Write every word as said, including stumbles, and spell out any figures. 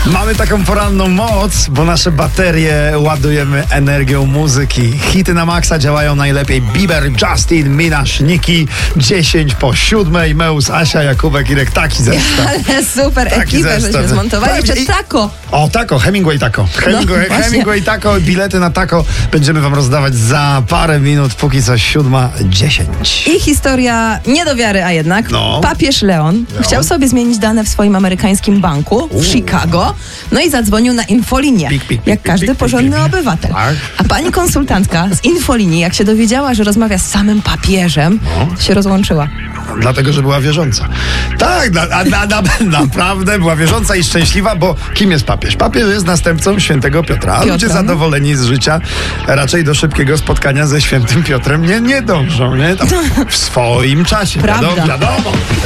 Mamy taką poranną moc, bo nasze baterie ładujemy energią muzyki. Hity na maksa działają najlepiej. Bieber, Justin, Minasz, Nicki. dziesięć po siódmej. Meus, Asia, Jakubek, Irek. Taki zestaw. Ale super Taki ekipę zestaw. żeśmy zmontowali. Jeszcze I- Taco. O, Taco, Hemingway Taco. Hemingway, właśnie. Hemingway Taco, bilety na Taco będziemy wam rozdawać za parę minut, póki co siódma dziesięć. I historia nie do wiary, a jednak. No. Papież Leon, chciał sobie zmienić dane w swoim amerykańskim banku w Chicago, no i zadzwonił na infolinię, Pik, pik, pik, jak pik, każdy pik, pik, porządny pik. obywatel. Tak. A pani konsultantka z infolinii, jak się dowiedziała, że rozmawia z samym papieżem, No. się rozłączyła. Dlatego, że była wierząca. Tak, na, na, na, na, naprawdę była wierząca i szczęśliwa, bo kim jest papież? Papież jest następcą świętego Piotra. A Piotra. ludzie zadowoleni z życia raczej do szybkiego spotkania ze świętym Piotrem nie, nie dążą, nie? Tam w swoim czasie, Prawda. wiadomo. wiadomo.